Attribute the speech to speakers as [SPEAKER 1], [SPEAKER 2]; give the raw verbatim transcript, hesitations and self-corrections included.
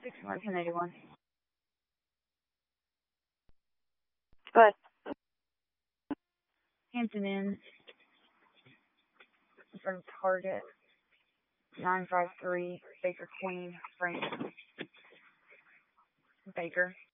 [SPEAKER 1] six one, ten eighty-one.
[SPEAKER 2] Good.
[SPEAKER 1] Hampton Inn. From Target. nine five three, Baker Queen, Frank. Baker.